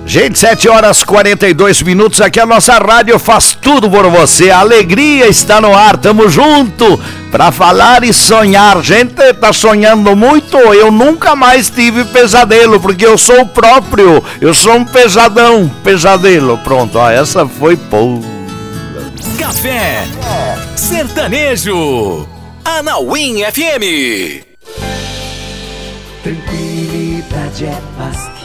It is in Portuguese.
Gente, 7h42, aqui a nossa rádio faz tudo por você. A alegria está no ar, tamo junto pra falar e sonhar. Gente, tá sonhando muito? Eu nunca mais tive pesadelo, porque eu sou o próprio. Eu sou um pesadelo. Pronto, ó, essa foi boa. Café Sertanejo, Anauim FM. Tranquilidade é paz